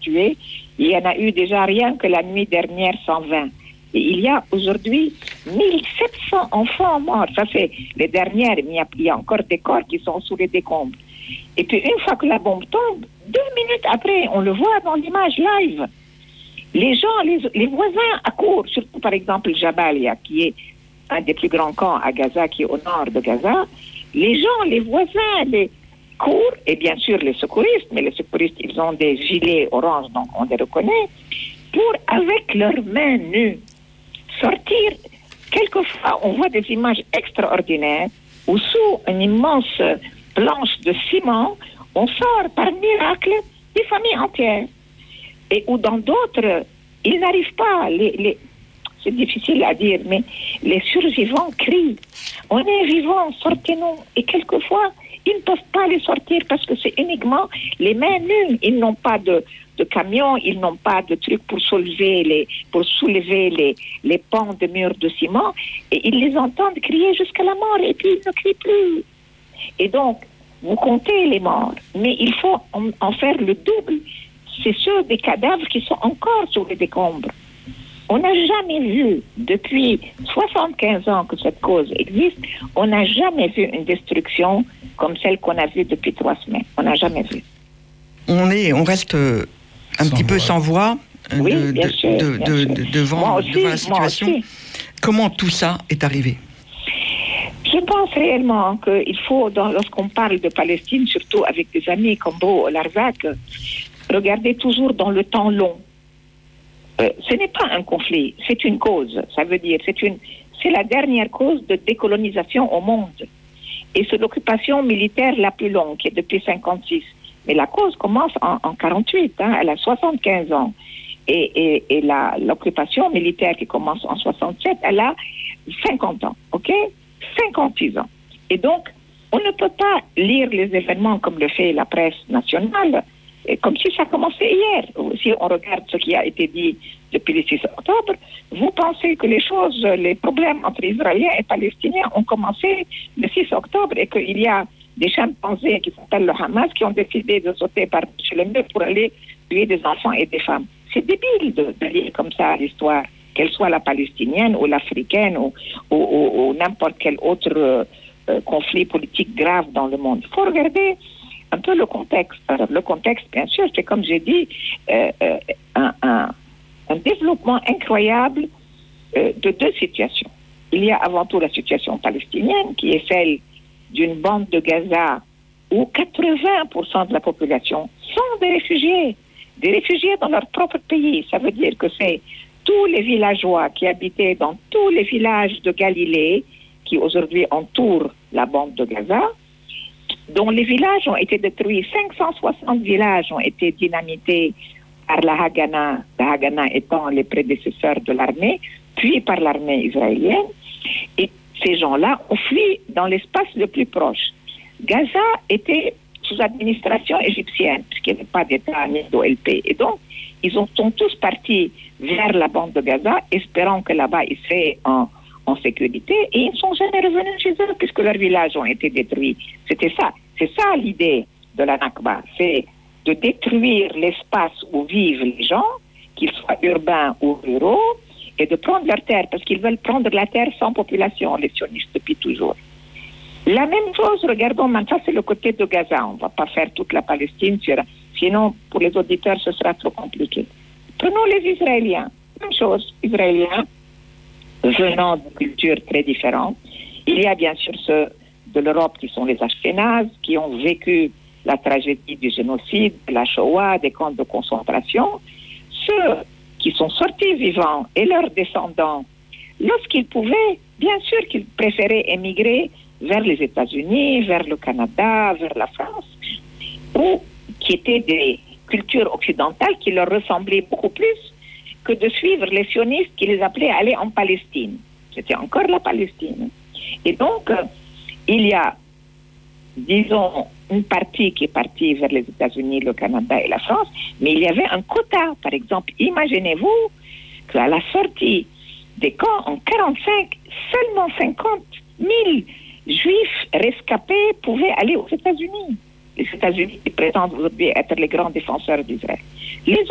tués. Il y en a eu déjà rien que la nuit dernière 120. Et il y a aujourd'hui 1700 enfants morts. Ça, c'est les dernières, mais il y a encore des corps qui sont sous les décombres. Et puis, une fois que la bombe tombe, 2 minutes après, on le voit dans l'image live. Les gens, les voisins accourent, surtout par exemple Jabalia, qui est un des plus grands camps à Gaza, qui est au nord de Gaza. Les gens, les voisins, les courent, et bien sûr les secouristes, mais les secouristes, ils ont des gilets orange, donc on les reconnaît, pour, avec leurs mains nues, sortir. Quelquefois, on voit des images extraordinaires où sous une immense planche de ciment, on sort par miracle des familles entières. Et où dans d'autres, ils n'arrivent pas. C'est difficile à dire, mais les survivants crient. On est vivants, sortez-nous. Et quelquefois, ils ne peuvent pas les sortir parce que c'est uniquement les mains nues. Ils n'ont pas de camion, ils n'ont pas de trucs pour soulever les pans de murs de ciment. Et ils les entendent crier jusqu'à la mort et puis ils ne crient plus. Et donc, vous comptez les morts, mais il faut en faire le double. C'est ceux des cadavres qui sont encore sur les décombres. On n'a jamais vu, depuis 75 ans que cette cause existe, on n'a jamais vu une destruction comme celle qu'on a vue depuis 3 semaines. On n'a jamais vu. On reste un petit peu sans voix devant la situation. Comment tout ça est arrivé ? Je pense réellement qu'il faut, lorsqu'on parle de Palestine, surtout avec des amis comme Beau Larzac, regarder toujours dans le temps long. Ce n'est pas un conflit, c'est une cause. Ça veut dire, c'est la dernière cause de décolonisation au monde. Et c'est l'occupation militaire la plus longue, qui est depuis 56. Mais la cause commence en 48, elle a 75 ans. Et l'occupation militaire qui commence en 67, elle a 50 ans, ok ? 56 ans. Et donc, on ne peut pas lire les événements comme le fait la presse nationale, comme si ça commençait hier. Si on regarde ce qui a été dit depuis le 6 octobre, vous pensez que les problèmes entre Israéliens et Palestiniens ont commencé le 6 octobre et qu'il y a des chimpanzés qui s'appellent le Hamas qui ont décidé de sauter par-dessus le mur pour aller tuer des enfants et des femmes. C'est débile de lire comme ça l'histoire, qu'elle soit la palestinienne ou l'africaine ou n'importe quel autre conflit politique grave dans le monde. Il faut regarder un peu le contexte. Alors, le contexte, bien sûr, c'est comme j'ai dit, un développement incroyable de 2 situations. Il y a avant tout la situation palestinienne, qui est celle d'une bande de Gaza où 80% de la population sont des réfugiés dans leur propre pays. Ça veut dire que c'est tous les villageois qui habitaient dans tous les villages de Galilée, qui aujourd'hui entourent la bande de Gaza, dont les villages ont été détruits. 560 villages ont été dynamités par la Haganah étant les prédécesseurs de l'armée, puis par l'armée israélienne. Et ces gens-là ont fui dans l'espace le plus proche. Gaza était sous administration égyptienne, puisqu'il n'y avait pas d'État ni d'OLP. Et donc, ils sont tous partis vers la bande de Gaza, espérant que là-bas, ils seraient en sécurité, et ils ne sont jamais revenus chez eux, puisque leurs villages ont été détruits. C'était ça. C'est ça l'idée de la Nakba. C'est de détruire l'espace où vivent les gens, qu'ils soient urbains ou ruraux, et de prendre leur terre, parce qu'ils veulent prendre la terre sans population, les sionistes, depuis toujours. La même chose, regardons maintenant, c'est le côté de Gaza. On ne va pas faire toute la Palestine, sinon pour les auditeurs, ce sera trop compliqué. Prenons les Israéliens. Même chose, Israéliens, venant de cultures très différentes. Il y a bien sûr ceux de l'Europe qui sont les Ashkénazes, qui ont vécu la tragédie du génocide, de la Shoah, des camps de concentration. Ceux qui sont sortis vivants et leurs descendants, lorsqu'ils pouvaient, bien sûr qu'ils préféraient émigrer vers les États-Unis, vers le Canada, vers la France, ou qui étaient des cultures occidentales qui leur ressemblaient beaucoup plus que de suivre les sionistes qui les appelaient à aller en Palestine. C'était encore la Palestine. Et donc, il y a, disons, une partie qui est partie vers les États-Unis, le Canada et la France, mais il y avait un quota. Par exemple, imaginez-vous qu'à la sortie des camps en 1945, seulement 50 000 Juifs rescapés pouvaient aller aux États-Unis. Les États-Unis qui prétendent aujourd'hui être les grands défenseurs d'Israël. Les